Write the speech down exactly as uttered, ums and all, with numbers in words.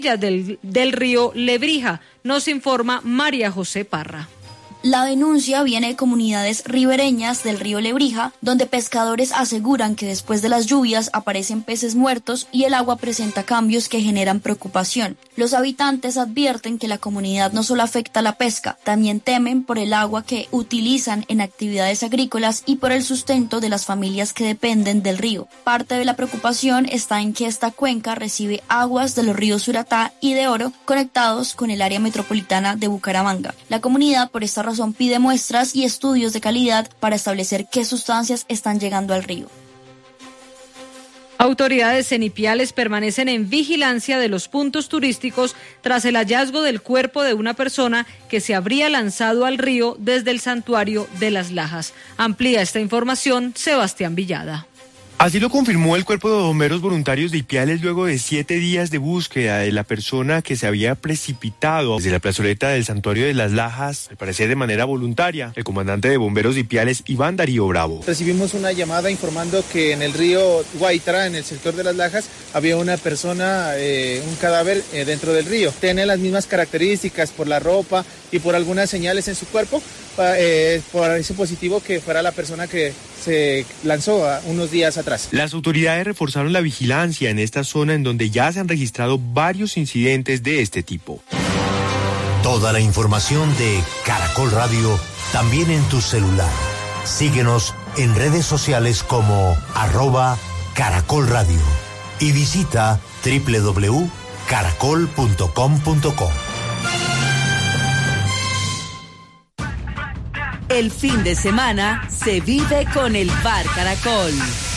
del, del río Lebrija. Nos informa María José Parra. La denuncia viene de comunidades ribereñas del río Lebrija, donde pescadores aseguran que después de las lluvias aparecen peces muertos y el agua presenta cambios que generan preocupación. Los habitantes advierten que la comunidad no solo afecta la pesca, también temen por el agua que utilizan en actividades agrícolas y por el sustento de las familias que dependen del río. Parte de la preocupación está en que esta cuenca recibe aguas de los ríos Suratá y de Oro, conectados con el área metropolitana de Bucaramanga. La comunidad, por esta razón, pide muestras y estudios de calidad para establecer qué sustancias están llegando al río. Autoridades en Ipiales permanecen en vigilancia de los puntos turísticos tras el hallazgo del cuerpo de una persona que se habría lanzado al río desde el santuario de las Lajas. Amplía esta información Sebastián Villada. Así lo confirmó el Cuerpo de Bomberos Voluntarios de Ipiales luego de siete días de búsqueda de la persona que se había precipitado desde la plazoleta del Santuario de las Lajas, al parecer de manera voluntaria. El comandante de Bomberos de Ipiales, Iván Darío Bravo. Recibimos una llamada informando que en el río Guaitra, en el sector de las Lajas, había una persona, eh, un cadáver eh, dentro del río. Tiene las mismas características por la ropa y por algunas señales en su cuerpo. Eh, por ese positivo que fuera la persona que se lanzó unos días atrás. Las autoridades reforzaron la vigilancia en esta zona en donde ya se han registrado varios incidentes de este tipo. Toda la información de Caracol Radio también en tu celular. Síguenos en redes sociales como arroba Caracol Radio y visita doble u doble u doble u punto caracol punto com punto co. El fin de semana se vive con el Bar Caracol.